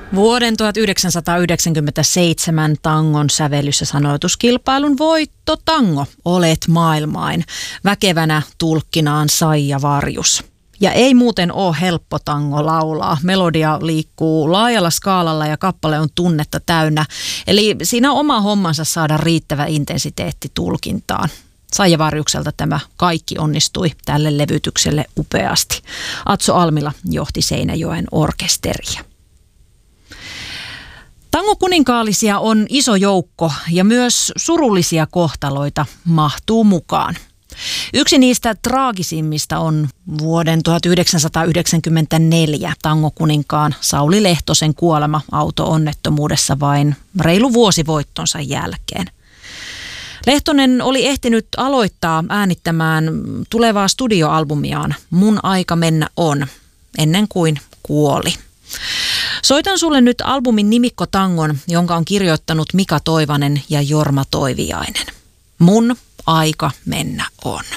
Vuoden 1997 tangon sävellys- ja sanoituskilpailun voitto Tango, Olet maailmain, väkevänä tulkkinaan Saija Varjus. Ja ei muuten ole helppo tango laulaa. Melodia liikkuu laajalla skaalalla ja kappale on tunnetta täynnä. Eli siinä on oma hommansa saada riittävä intensiteetti tulkintaan. Saija Varjukselta tämä kaikki onnistui tälle levytykselle upeasti. Atso Almila johti Seinäjoen orkesteria. Tangokuninkaallisia on iso joukko ja myös surullisia kohtaloita mahtuu mukaan. Yksi niistä traagisimmista on vuoden 1994 tangokuninkaan Sauli Lehtosen kuolema auto-onnettomuudessa vain reilu vuosi voittonsa jälkeen. Lehtonen oli ehtinyt aloittaa äänittämään tulevaa studioalbumiaan Mun aika mennä on, ennen kuin kuoli. Soitan sulle nyt albumin nimikkotangon, jonka on kirjoittanut Mika Toivanen ja Jorma Toiviainen. Mun aika mennä on.